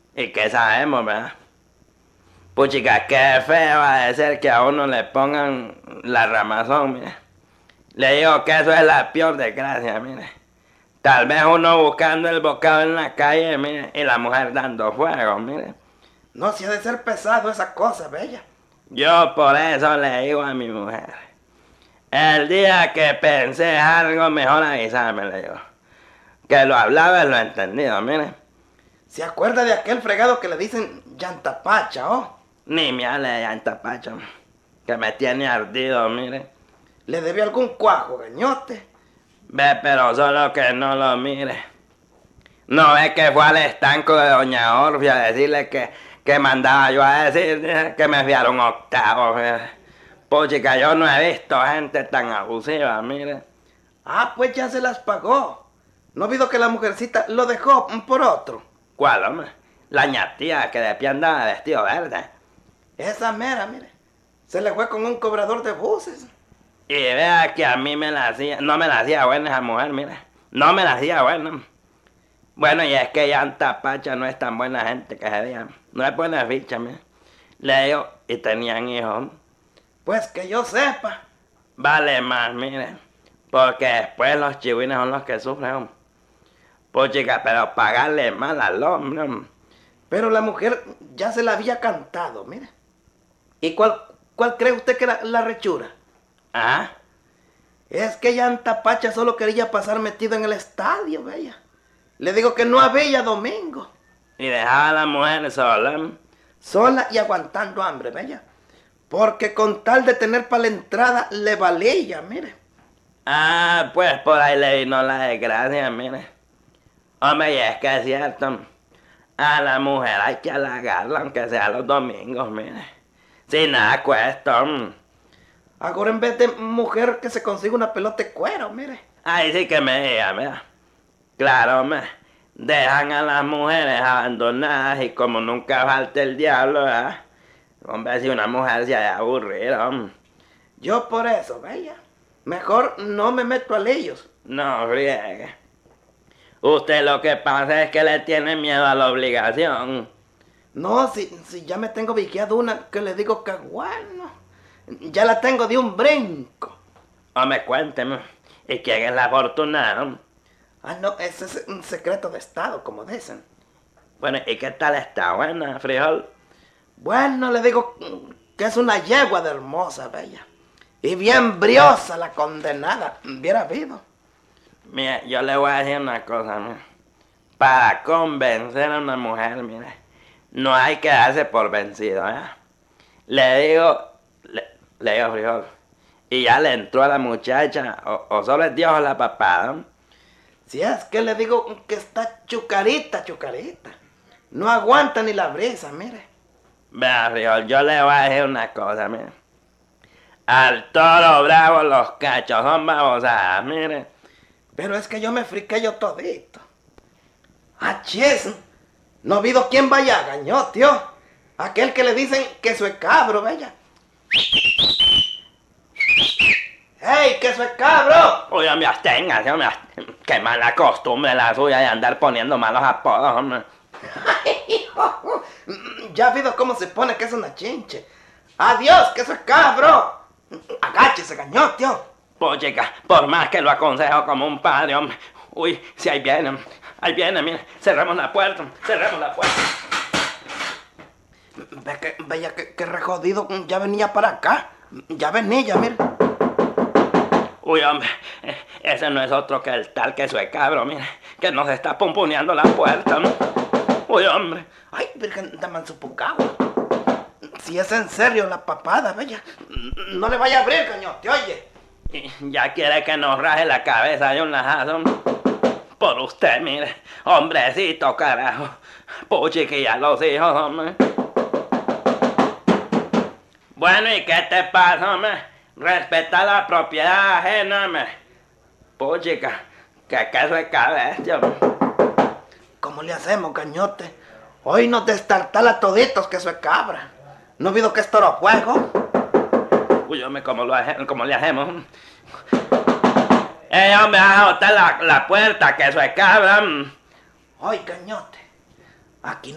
¿Y qué sabemos, verdad? Puchica, qué feo va a ser que a uno le pongan la ramazón, mire. Le digo que eso es la peor desgracia, mire. Tal vez uno buscando el bocado en la calle, mire, y la mujer dando fuego, mire. No, si ha de ser pesado esa cosa, bella. Yo por eso le digo a mi mujer, el día que pensé algo, mejor avisarme, le digo. Que lo hablaba y lo entendido, mire. ¿Se acuerda de aquel fregado que le dicen llantapacha, oh? Ni me hable de antapacho, que me tiene ardido, mire. ¿Le debió algún cuajo, gañote? Ve, pero solo que no lo mire. No ve que fue al estanco de Doña Orfia a decirle que mandaba yo a decir que me enviaron octavo. Puchica, yo no he visto gente tan abusiva, mire. Ah, pues ya se las pagó. ¿No ha visto que la mujercita lo dejó por otro? ¿Cuál, hombre? La ñatía que de pie andaba vestido verde. Esa mera, mire. Se le fue con un cobrador de buses. Y vea que a mí no me la hacía buena esa mujer, mire. No me la hacía buena. Bueno, y es que Llanta Pacha no es tan buena gente que se diga. No es buena ficha, mire. Le digo, y tenían hijos. Pues que yo sepa. Vale más, mire. Porque después los chihuines son los que sufren. Pues chica, pero pagarle mal al hombre. Pero la mujer ya se la había cantado, mire. ¿Y cuál cree usted que era la rechura? ¿Ah? Es que Llanta Pacha solo quería pasar metido en el estadio, bella. Le digo que no había domingo. Y dejaba a la mujer sola. Sola y aguantando hambre, bella. Porque con tal de tener para la entrada, le valía, mire. Ah, pues por ahí le vino la desgracia, mire. Hombre, y es que es cierto. A la mujer hay que halagarla, aunque sea los domingos, mire. Si nada cuesta. Ahora en vez de mujer que se consiga una pelota de cuero, mire. Ahí sí que me diga, mira. Claro, hombre. Dejan a las mujeres abandonadas y como nunca falta el diablo, ¿verdad? Hombre, si una mujer se ha aburrido. Yo por eso, bella. Mejor no me meto a ellos. No friegue. Usted lo que pasa es que le tiene miedo a la obligación. No, si ya me tengo vigiado una que le digo que bueno. Ya la tengo de un brinco. Hombre, cuénteme. ¿Y quién es la afortunada? Ah, no, ese es un secreto de estado, como dicen. Bueno, ¿y qué tal está? ¿Buena, frijol? Bueno, le digo que es una yegua de hermosa, bella. Y bien briosa la condenada. Hubiera habido. Mire, yo le voy a decir una cosa, mire. Para convencer a una mujer, mire, no hay que darse por vencido, ¿eh? Le digo, frijol, y ya le entró a la muchacha, o solo es Dios la papada. Si es que le digo que está chucarita. No aguanta ni la brisa, mire. Vea, frijol, yo le voy a decir una cosa, mire. Al toro bravo los cachos son babosadas, mire. Pero es que yo me friqué yo todito. ¡Achis! No ha habido quien vaya a gañó, tío. Aquel que le dicen que eso es cabro, bella. ¡Ey, que eso es cabro! Oye, me abstenga, qué mala costumbre la suya de andar poniendo malos apodos, hombre. Ya ha habido cómo se pone que es una chinche. ¡Adiós, que eso es cabro! Agáchese, gañó, tío. Pues chica, por más que lo aconsejo como un padre, hombre. Uy, si ahí viene, mire, cerremos la puerta. Ve bella, que re jodido, ya venía para acá. Ya venía, mire. Uy, hombre, ese no es otro que el tal que soy cabro, mire, que nos está pomponeando la puerta, ¿no? Uy, hombre. Ay, virgen de mansupucagua. Si es en serio la papada, bella, no le vaya a abrir, cañón, te oye. Y ya quiere que nos raje la cabeza de un lajazo. Por usted, mire, hombrecito, carajo. Puchiquilla, los hijos, hombre. Bueno, ¿y qué te pasa, hombre? Respeta la propiedad ajena, hombre. Puchica, que eso es cabeza, hombre. ¿Cómo le hacemos, cañote? Hoy nos destartala toditos que eso es cabra. ¿No ha habido que esto era fuego? Uy, hombre, ¿cómo le hacemos? Hombre, a botar la puerta, que eso es cabra. Ay, cañote. Aquí